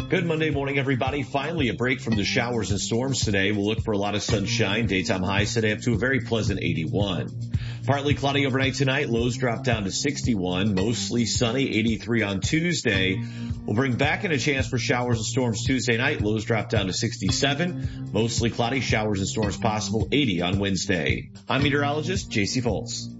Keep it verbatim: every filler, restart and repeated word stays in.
Good Monday morning, everybody. Finally, a break from the showers and storms today. We'll look for a lot of sunshine. Daytime highs today up to a very pleasant eighty-one. Partly cloudy overnight tonight. Lows drop down to sixty-one. Mostly sunny, eighty-three on Tuesday. We'll bring back in a chance for showers and storms Tuesday night. Lows drop down to sixty-seven. Mostly cloudy, showers and storms possible, eighty on Wednesday. I'm meteorologist J C Foltz.